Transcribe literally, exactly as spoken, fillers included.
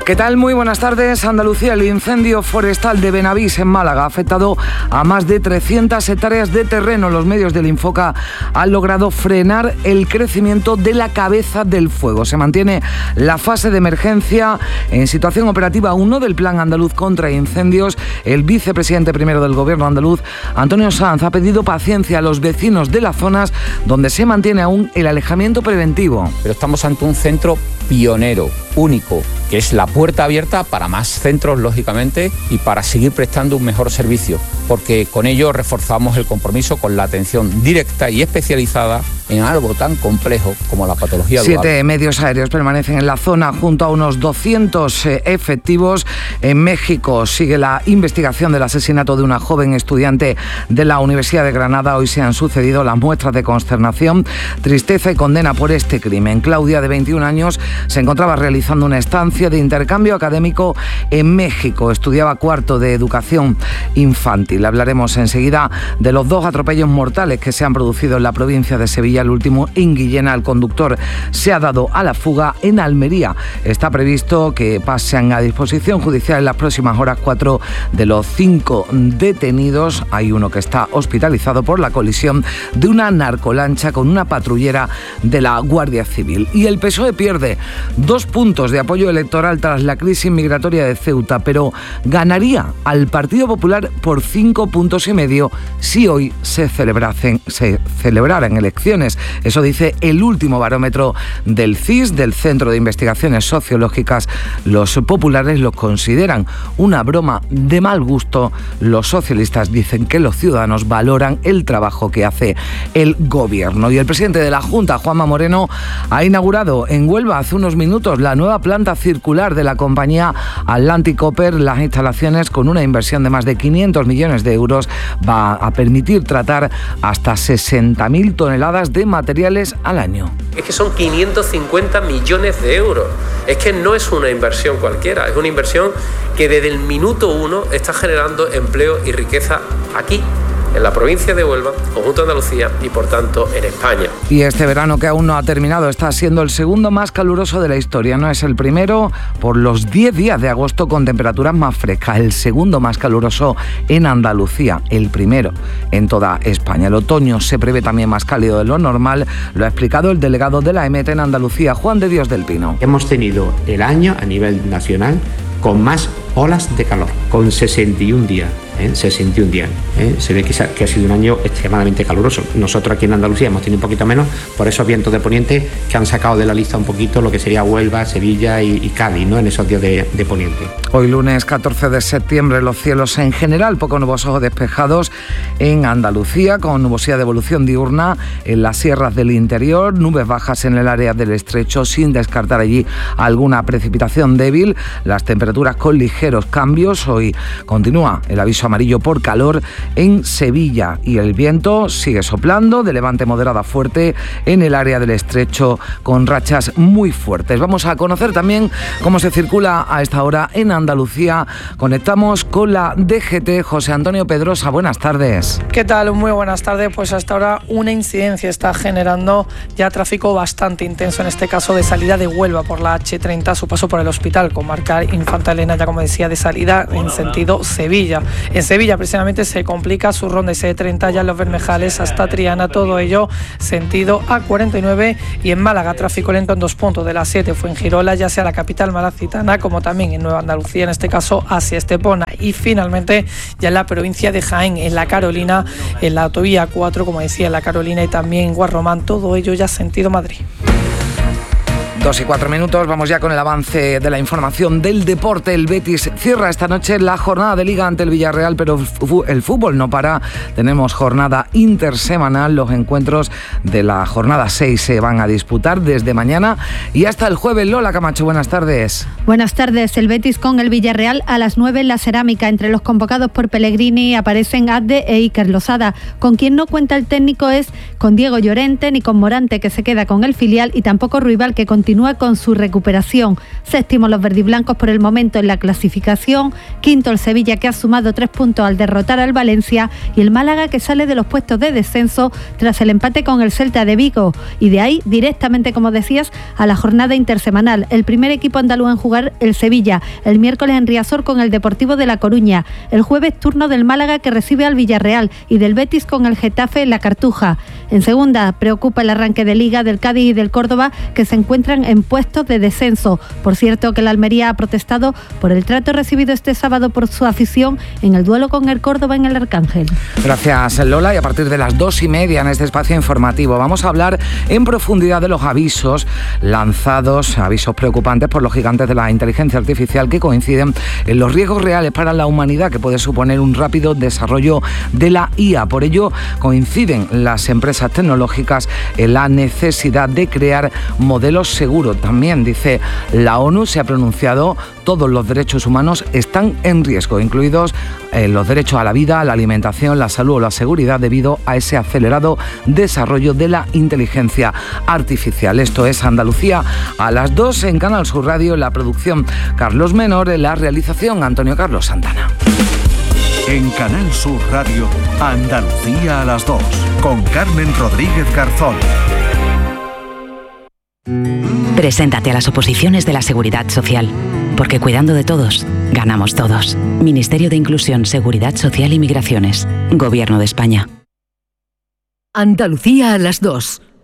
¿Qué tal? Muy buenas tardes. Andalucía, el incendio forestal de Benavís en Málaga ha afectado a más de trescientas hectáreas de terreno. Los medios del Infoca han logrado frenar el crecimiento de la cabeza del fuego. Se mantiene la fase de emergencia en situación operativa uno del Plan Andaluz contra Incendios. El vicepresidente primero del Gobierno andaluz, Antonio Sanz, ha pedido paciencia a los vecinos de las zonas donde se mantiene aún el alejamiento preventivo. Pero estamos ante un centro pionero, único, que es la puerta abierta para más centros, lógicamente, y para seguir prestando un mejor servicio, porque con ello reforzamos el compromiso con la atención directa y especializada en algo tan complejo como la patología dual. Siete medios aéreos permanecen en la zona junto a unos doscientos efectivos. En México sigue la investigación del asesinato de una joven estudiante de la Universidad de Granada. Hoy se han sucedido las muestras de consternación, tristeza y condena por este crimen. Claudia, de veintiún años, se encontraba realizando una estancia de intercambio académico en México. Estudiaba cuarto de educación infantil. Hablaremos enseguida de los dos atropellos mortales que se han producido en la provincia de Sevilla. El último en Guillena. El conductor se ha dado a la fuga. En Almería está previsto que pasen a disposición judicial en las próximas horas cuatro de los cinco detenidos. Hay uno que está hospitalizado por la colisión de una narcolancha con una patrullera de la Guardia Civil. Y el P S O E pierde dos puntos de apoyo electoral tras la crisis migratoria de Ceuta, pero ganaría al Partido Popular por cinco puntos y medio si hoy se celebrasen, se celebraran elecciones. Eso dice el último barómetro del C I S, del Centro de Investigaciones Sociológicas. Los populares lo consideran una broma de mal gusto. Los socialistas dicen que los ciudadanos valoran el trabajo que hace el gobierno. Y el presidente de la Junta, Juanma Moreno, ha inaugurado en Huelva hace unos minutos la nueva planta circular de la compañía Atlantic Copper. Las instalaciones, con una inversión de más de quinientos millones de euros, va a permitir tratar hasta sesenta mil toneladas de materiales al año. Es que son quinientos cincuenta millones de euros. Es que no es una inversión cualquiera, es una inversión que desde el minuto uno está generando empleo y riqueza aquí, en la provincia de Huelva, conjunto de Andalucía y, por tanto, en España. Y este verano, que aún no ha terminado, está siendo el segundo más caluroso de la historia. No es el primero por los diez días de agosto con temperaturas más frescas. El segundo más caluroso en Andalucía, el primero en toda España. El otoño se prevé también más cálido de lo normal. Lo ha explicado el delegado de la E M E T en Andalucía, Juan de Dios del Pino. Hemos tenido el año a nivel nacional con más olas de calor, con sesenta y un días. ¿eh? sesenta y un días. ¿eh? Se ve que, se ha, que ha sido un año extremadamente caluroso. Nosotros aquí en Andalucía hemos tenido un poquito menos por esos vientos de poniente que han sacado de la lista un poquito lo que sería Huelva, Sevilla y, y Cádiz, ¿no? En esos días de, de poniente. Hoy lunes catorce de septiembre, los cielos en general poco nubosos o despejados en Andalucía, con nubosidad de evolución diurna en las sierras del interior, nubes bajas en el área del estrecho, sin descartar allí alguna precipitación débil. Las temperaturas con ligeros cambios. Hoy continúa el aviso amarillo por calor en Sevilla y el viento sigue soplando de levante moderada fuerte en el área del estrecho con rachas muy fuertes. Vamos a conocer también cómo se circula a esta hora en Andalucía. Conectamos con la D G T. José Antonio Pedrosa, buenas tardes. ¿Qué tal? Muy buenas tardes. Pues hasta ahora una incidencia está generando ya tráfico bastante intenso, en este caso de salida de Huelva por la hache treinta, su paso por el hospital, con marcar Infanta Elena, ya como decía, de salida en sentido Sevilla. En Sevilla precisamente se complica su ronda ese treinta ya en Los Bermejales hasta Triana, todo ello sentido A cuarenta y nueve. Y en Málaga tráfico lento en dos puntos de la siete, Fuengirola, ya sea la capital malacitana como también en Nueva Andalucía, en este caso hacia Estepona. Y finalmente ya en la provincia de Jaén, en la Carolina, en la autovía cuatro, como decía, en la Carolina y también en Guarromán, todo ello ya sentido Madrid. Dos y cuatro minutos, vamos ya con el avance de la información del deporte. El Betis cierra esta noche la jornada de Liga ante el Villarreal, pero el fútbol no para. Tenemos jornada intersemanal. Los encuentros de la jornada seis se van a disputar desde mañana y hasta el jueves. Lola Camacho, buenas tardes. Buenas tardes. El Betis con el Villarreal a las nueve en la Cerámica. Entre los convocados por Pellegrini aparecen Adde e Iker Losada. Con quien no cuenta el técnico es con Diego Llorente ni con Morante, que se queda con el filial, y tampoco Ruibal, que continúa continúa con su recuperación. Séptimo los verdiblancos por el momento en la clasificación, quinto el Sevilla, que ha sumado tres puntos al derrotar al Valencia, y el Málaga, que sale de los puestos de descenso tras el empate con el Celta de Vigo, y de ahí directamente, como decías, a la jornada intersemanal. El primer equipo andaluz en jugar, el Sevilla, el miércoles en Riazor con el Deportivo de La Coruña, el jueves turno del Málaga, que recibe al Villarreal, y del Betis con el Getafe en la Cartuja. En segunda preocupa el arranque de Liga del Cádiz y del Córdoba, que se encuentran en puestos de descenso. Por cierto, que la Almería ha protestado por el trato recibido este sábado por su afición en el duelo con el Córdoba en el Arcángel. Gracias, Lola. Y a partir de las dos y media en este espacio informativo vamos a hablar en profundidad de los avisos lanzados, avisos preocupantes por los gigantes de la inteligencia artificial, que coinciden en los riesgos reales para la humanidad que puede suponer un rápido desarrollo de la I A. Por ello, coinciden las empresas tecnológicas en la necesidad de crear modelos seguros. También, dice la ONU, se ha pronunciado, todos los derechos humanos están en riesgo, incluidos eh, los derechos a la vida, a la alimentación, la salud o la seguridad, debido a ese acelerado desarrollo de la inteligencia artificial. Esto es Andalucía a las dos en Canal Sur Radio, en la producción Carlos Menor, en la realización Antonio Carlos Santana. En Canal Sur Radio, Andalucía a las dos, con Carmen Rodríguez Garzón. Preséntate a las oposiciones de la Seguridad Social, porque cuidando de todos, ganamos todos. Ministerio de Inclusión, Seguridad Social y Migraciones. Gobierno de España. Andalucía a las dos,